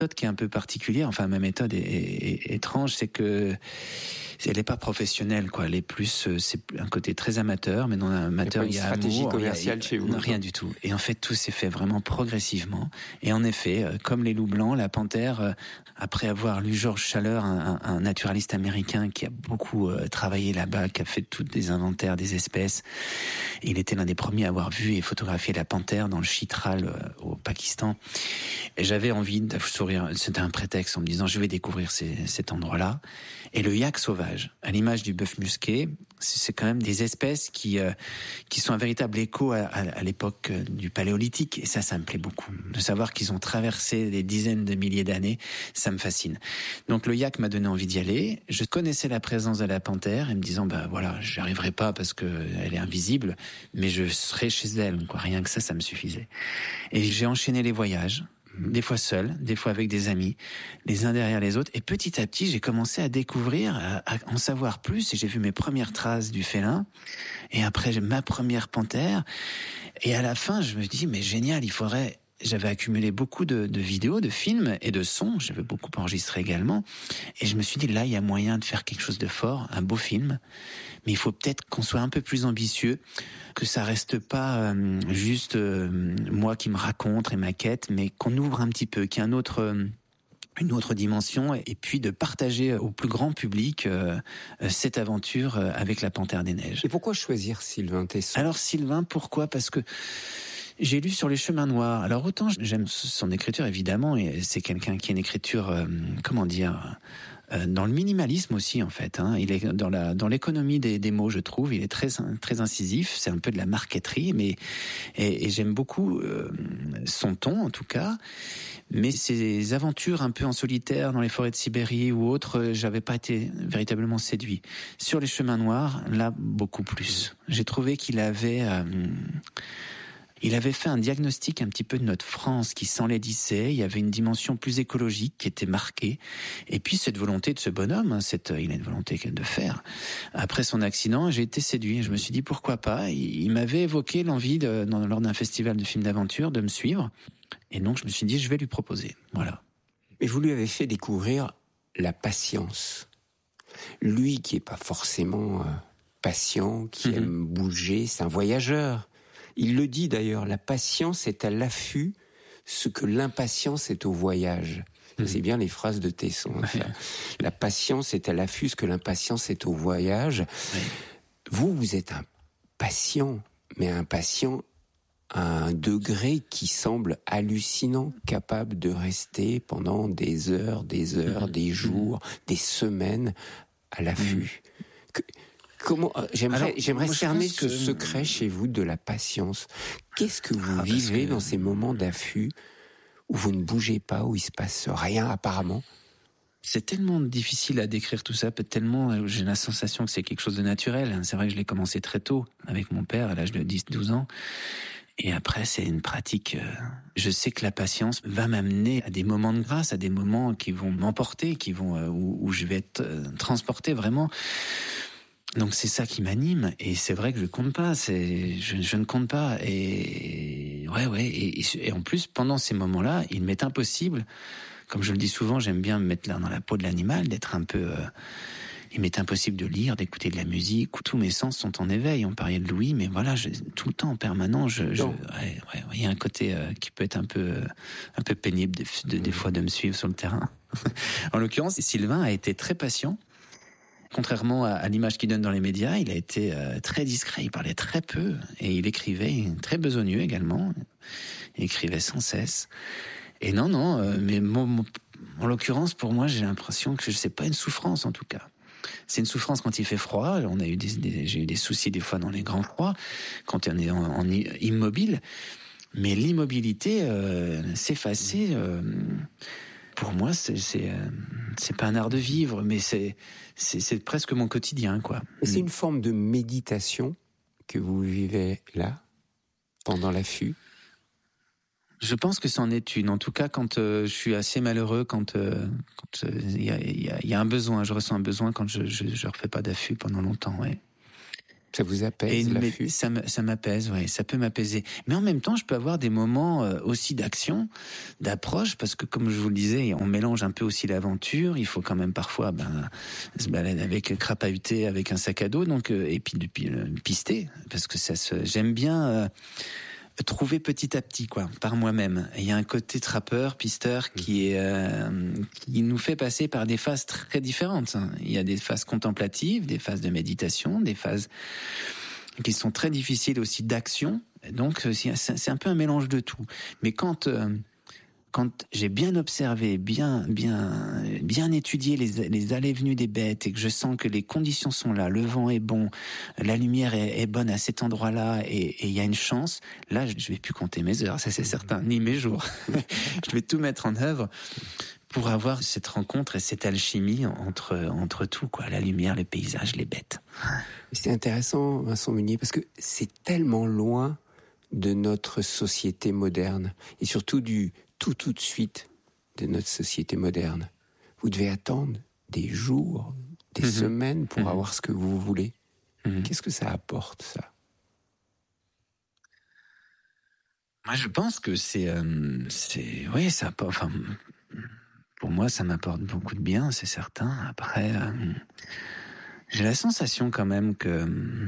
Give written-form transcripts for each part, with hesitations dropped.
méthode qui est un peu particulière, enfin ma méthode est étrange, c'est que elle n'est pas professionnelle, quoi. Elle est plus, c'est un côté très amateur, mais dans l'amateur il y a stratégie amour, commerciale chez vous. Non, rien du tout. Et en fait tout s'est fait vraiment progressivement. Et en effet, comme les loups blancs, la panthère, après avoir lu Georges Schaller, un naturaliste américain qui a beaucoup travaillé là-bas, qui a fait tous des inventaires des espèces, il était l'un des premiers à avoir vu et photographié la panthère dans le Chitral au Pakistan. Et j'avais envie de sourire, c'était un prétexte en me disant je vais découvrir cet endroit-là. Et le yak sauvage, à l'image du bœuf musqué, c'est quand même des espèces qui sont un véritable écho à l'époque du paléolithique. Et ça me plaît beaucoup. De savoir qu'ils ont traversé des dizaines de milliers d'années, ça me fascine. Donc le yak m'a donné envie d'y aller. Je connaissais la présence de la panthère et me disant voilà, j'y arriverai pas parce que elle est invisible, mais je serai chez elle, quoi. Rien que ça me suffisait. Et j'ai enchaîné les voyages. Des fois seul, des fois avec des amis, les uns derrière les autres. Et petit à petit, j'ai commencé à découvrir, à en savoir plus. Et j'ai vu mes premières traces du félin. Et après, ma première panthère. Et à la fin, je me dis, mais génial, j'avais accumulé beaucoup de vidéos, de films et de sons. J'avais beaucoup enregistré également. Et je me suis dit, là, il y a moyen de faire quelque chose de fort, un beau film. Mais il faut peut-être qu'on soit un peu plus ambitieux, que ça reste pas juste moi qui me raconte et ma quête, mais qu'on ouvre un petit peu, qu'il y ait une autre dimension, et puis de partager au plus grand public cette aventure avec la Panthère des Neiges. Et pourquoi choisir Sylvain Tesson ? Alors Sylvain, pourquoi ? Parce que j'ai lu sur les chemins noirs. Alors autant j'aime son écriture évidemment, et c'est quelqu'un qui a une écriture, dans le minimalisme aussi en fait. Il est dans l'économie des mots, je trouve. Il est très incisif. C'est un peu de la marqueterie, mais et j'aime beaucoup son ton en tout cas. Mais ces aventures un peu en solitaire dans les forêts de Sibérie ou autres, j'avais pas été véritablement séduit. Sur les chemins noirs, là beaucoup plus. J'ai trouvé qu'il avait fait un diagnostic un petit peu de notre France qui s'enlaidissait. Il y avait une dimension plus écologique qui était marquée. Et puis cette volonté de ce bonhomme, il a une volonté de faire. Après son accident, j'ai été séduit. Je me suis dit pourquoi pas. Il m'avait évoqué l'envie lors d'un festival de films d'aventure de me suivre. Et donc je me suis dit je vais lui proposer. Voilà. Et vous lui avez fait découvrir la patience. Lui qui est pas forcément patient, qui aime bouger, c'est un voyageur. Il le dit d'ailleurs, la patience est à l'affût ce que l'impatience est au voyage. C'est bien les phrases de Tesson. Ouais. La patience est à l'affût ce que l'impatience est au voyage. Ouais. Vous êtes un patient, mais un patient à un degré qui semble hallucinant, capable de rester pendant des heures, des jours, des semaines à l'affût. Comment j'aimerais cerner ce secret chez vous de la patience. Qu'est-ce que vous vivez dans ces moments d'affût où vous ne bougez pas, où il se passe rien apparemment? C'est tellement difficile à décrire tout ça, tellement j'ai la sensation que c'est quelque chose de naturel. C'est vrai que je l'ai commencé très tôt avec mon père à l'âge de 10-12 ans. Et après, c'est une pratique. Je sais que la patience va m'amener à des moments de grâce, à des moments qui vont m'emporter, où je vais être transporté vraiment. Donc c'est ça qui m'anime, et c'est vrai que je compte pas, je ne compte pas, et et en plus pendant ces moments-là, il m'est impossible, comme je le dis souvent, j'aime bien me mettre là dans la peau de l'animal, d'être un peu, il m'est impossible de lire, d'écouter de la musique, où tous mes sens sont en éveil. On parlait de Louis, mais voilà, tout le temps en permanent, il y a un côté qui peut être un peu pénible des fois de me suivre sur le terrain. En l'occurrence, Sylvain a été très patient. Contrairement à l'image qu'il donne dans les médias, il a été très discret, il parlait très peu, et il écrivait très besogneux également, il écrivait sans cesse. Et mais en l'occurrence, pour moi, j'ai l'impression que c'est pas une souffrance en tout cas. C'est une souffrance quand il fait froid, j'ai eu des soucis des fois dans les grands froids, quand on est en immobile, mais l'immobilité, s'effacer... Pour moi, c'est pas un art de vivre, mais c'est presque mon quotidien, quoi. C'est une forme de méditation que vous vivez là, pendant l'affût. Je pense que c'en est une. En tout cas, quand je suis assez malheureux, quand il y a un besoin, je ressens un besoin quand je refais pas d'affût pendant longtemps, ouais. Ça vous apaise, l'affût? Ça m'apaise, ouais, ça peut m'apaiser. Mais en même temps, je peux avoir des moments aussi d'action, d'approche, parce que comme je vous le disais, on mélange un peu aussi l'aventure. Il faut quand même parfois se balader avec crapahuter, avec un sac à dos, donc et puis pister, parce que j'aime bien trouver petit à petit, quoi, par moi-même. Il y a un côté trappeur, pisteur qui nous fait passer par des phases très différentes. Il y a des phases contemplatives, des phases de méditation, des phases qui sont très difficiles aussi d'action. Donc c'est un peu un mélange de tout. Mais quand j'ai bien observé, bien étudié les allées et venues des bêtes et que je sens que les conditions sont là, le vent est bon, la lumière est bonne à cet endroit-là et il y a une chance, là je vais plus compter mes heures, ça c'est certain, ni mes jours. Je vais tout mettre en œuvre pour avoir cette rencontre et cette alchimie entre tout, quoi, la lumière, les paysages, les bêtes. C'est intéressant, Vincent Munier, parce que c'est tellement loin de notre société moderne et surtout du tout de suite de notre société moderne. Vous devez attendre des jours, des semaines pour avoir ce que vous voulez. Qu'est-ce que ça apporte, ça? Moi, je pense que oui, ça apporte, enfin, pour moi, ça m'apporte beaucoup de bien, c'est certain. Après, j'ai la sensation quand même que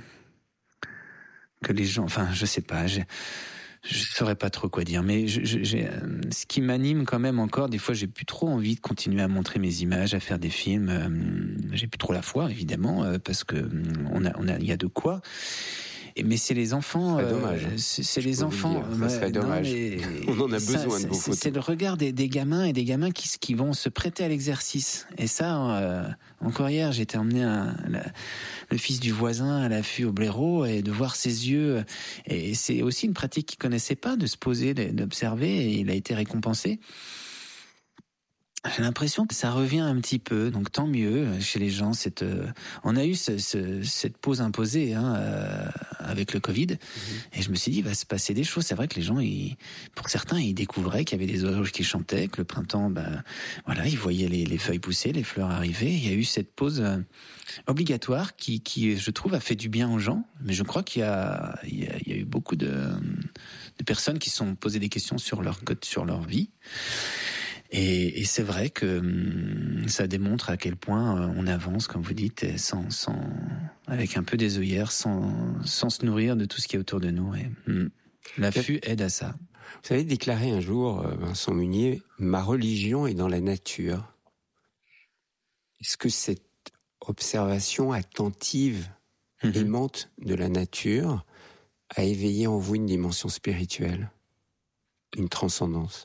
les gens, enfin, je sais pas, je saurais pas trop quoi dire, mais ce qui m'anime quand même encore, des fois j'ai plus trop envie de continuer à montrer mes images, à faire des films, j'ai plus trop la foi évidemment, parce que il y a de quoi. Mais c'est les enfants. Dommage. C'est les enfants. Ça serait dommage. On en a besoin de vos photos. C'est le regard des gamins et des gamins qui vont se prêter à l'exercice. Et ça, encore hier, j'étais emmené le fils du voisin à l'affût au blaireau et de voir ses yeux. Et c'est aussi une pratique qu'il connaissait pas, de se poser, d'observer. Et il a été récompensé. J'ai l'impression que ça revient un petit peu, donc tant mieux chez les gens. On a eu cette pause imposée avec le Covid, et je me suis dit, il va se passer des choses. C'est vrai que les gens, pour certains, ils découvraient qu'il y avait des oiseaux qui chantaient, que le printemps, voilà, ils voyaient les feuilles pousser, les fleurs arriver. Il y a eu cette pause obligatoire qui, je trouve, a fait du bien aux gens. Mais je crois qu'il y a eu beaucoup de personnes qui se sont posées des questions sur leur vie. Et c'est vrai que ça démontre à quel point on avance, comme vous dites, avec un peu des œillères, sans se nourrir de tout ce qui est autour de nous. Et l'affût aide à ça. Vous avez déclaré un jour, Vincent Munier, « Ma religion est dans la nature ». Est-ce que cette observation attentive, aimante de la nature, a éveillé en vous une dimension spirituelle, une transcendance?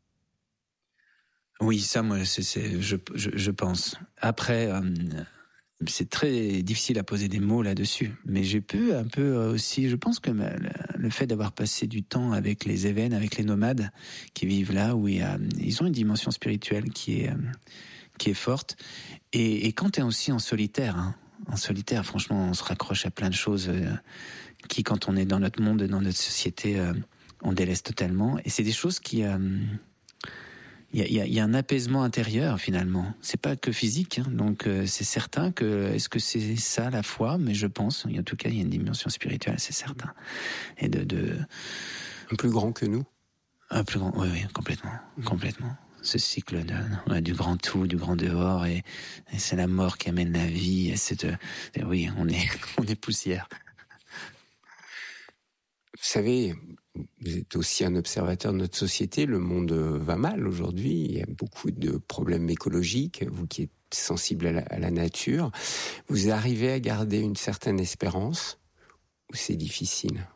Oui, ça, moi, je pense. Après, c'est très difficile à poser des mots là-dessus, mais j'ai pu un peu aussi, je pense que le fait d'avoir passé du temps avec les Évènes, avec les nomades qui vivent là, où ils ont une dimension spirituelle qui est forte. Et quand tu es aussi en solitaire, franchement, on se raccroche à plein de choses qui, quand on est dans notre monde, dans notre société, on délaisse totalement. Et c'est des choses qui... Il y a un apaisement intérieur finalement. C'est pas que physique, donc c'est certain que est-ce que c'est ça la foi? Mais je pense, en tout cas, il y a une dimension spirituelle, c'est certain. Et un plus grand que nous. Un plus grand, oui, complètement. Ce cycle du grand tout, du grand dehors, et c'est la mort qui amène la vie. Oui, on est poussière. Vous savez, vous êtes aussi un observateur de notre société. Le monde va mal aujourd'hui. Il y a beaucoup de problèmes écologiques. Vous qui êtes sensible à la nature, vous arrivez à garder une certaine espérance ou c'est difficile?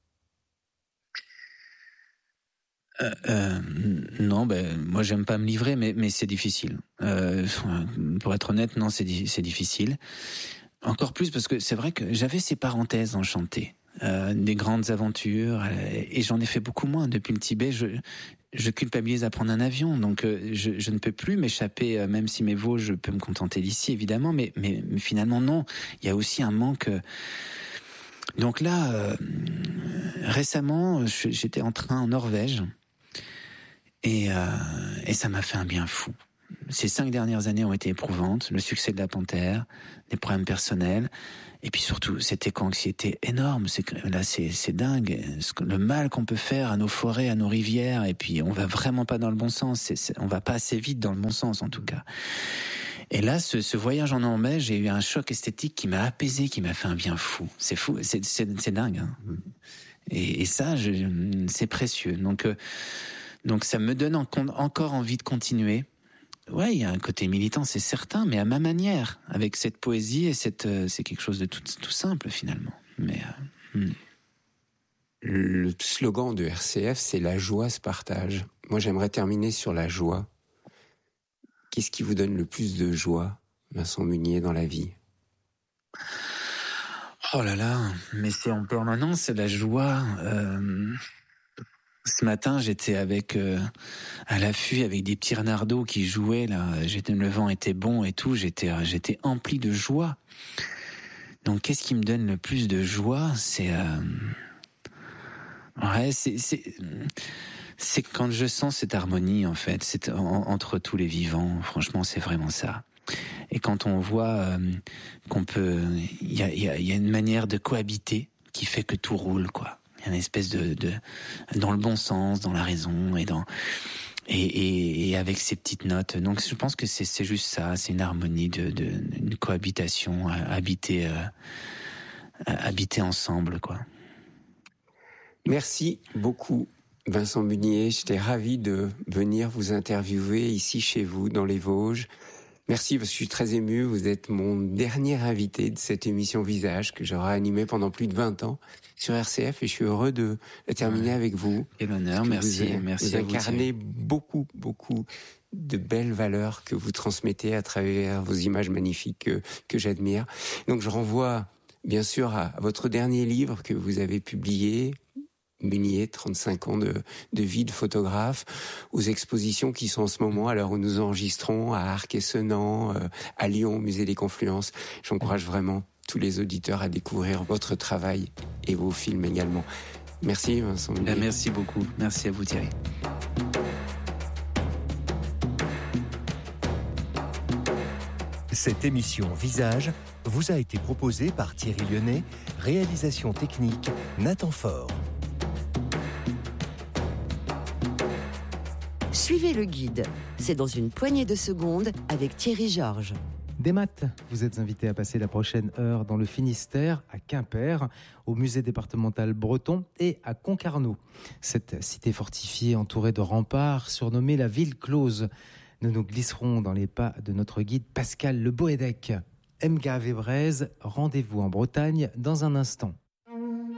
Non, moi j'aime pas me livrer, mais c'est difficile. Pour être honnête, non, c'est difficile. Encore plus parce que c'est vrai que j'avais ces parenthèses enchantées. Des grandes aventures, et j'en ai fait beaucoup moins depuis le Tibet. Je culpabilise à prendre un avion, donc je ne peux plus m'échapper, même si mes veaux, je peux me contenter d'ici évidemment, mais finalement non. Il y a aussi un manque. Donc là, récemment, j'étais en train en Norvège, et ça m'a fait un bien fou. ces 5 dernières années ont été éprouvantes. Le succès de la Panthère, des problèmes personnels, et puis surtout cette éco-anxiété énorme. C'est dingue. Le mal qu'on peut faire à nos forêts, à nos rivières, et puis on va vraiment pas dans le bon sens. On va pas assez vite dans le bon sens, en tout cas. Et là, ce voyage en Norvège, j'ai eu un choc esthétique qui m'a apaisé, qui m'a fait un bien fou. C'est fou, c'est dingue. Hein. Et ça, c'est précieux. Donc ça me donne encore envie de continuer. Ouais, il y a un côté militant, c'est certain, mais à ma manière, avec cette poésie et c'est quelque chose de tout simple finalement. Mais le slogan de RCF, c'est la joie se partage. Moi, j'aimerais terminer sur la joie. Qu'est-ce qui vous donne le plus de joie, Vincent Munier, dans la vie ? Oh là là, mais c'est en permanence la joie. Ce matin, j'étais à l'affût avec des petits renardeaux qui jouaient là. Le vent était bon et tout. J'étais empli de joie. Donc, qu'est-ce qui me donne le plus de joie ? C'est quand je sens cette harmonie en fait. C'est entre tous les vivants. Franchement, c'est vraiment ça. Et quand on voit qu'on peut, il y a une manière de cohabiter qui fait que tout roule quoi. Il y a une espèce de dans le bon sens, dans la raison et avec ces petites notes. Donc je pense que c'est juste ça, c'est une harmonie une cohabitation, habiter ensemble quoi. Merci beaucoup Vincent Munier, j'étais ravi de venir vous interviewer ici chez vous dans les Vosges. Merci, parce que je suis très ému. Vous êtes mon dernier invité de cette émission Visage que j'aurai animée pendant plus de 20 ans sur RCF et je suis heureux de la terminer avec vous. Quel honneur, merci. Vous incarnez beaucoup de belles valeurs que vous transmettez à travers vos images magnifiques que j'admire. Donc je renvoie bien sûr à votre dernier livre que vous avez publié, Munier, 35 ans de vie de photographe, aux expositions qui sont en ce moment, à l'heure où nous enregistrons, à Arc-et-Senans, à Lyon, au Musée des Confluences. J'encourage vraiment tous les auditeurs à découvrir votre travail et vos films également. Merci Vincent Munier. Merci beaucoup. Merci à vous Thierry. Cette émission Visage vous a été proposée par Thierry Lyonnais, réalisation technique Nathan Faure. Suivez le guide. C'est dans une poignée de secondes avec Thierry Georges. Des maths, vous êtes invité à passer la prochaine heure dans le Finistère, à Quimper, au musée départemental breton et à Concarneau. Cette cité fortifiée entourée de remparts, surnommée la ville close. Nous nous glisserons dans les pas de notre guide Pascal Le Boédec. M'Gave et Braise, rendez-vous en Bretagne dans un instant.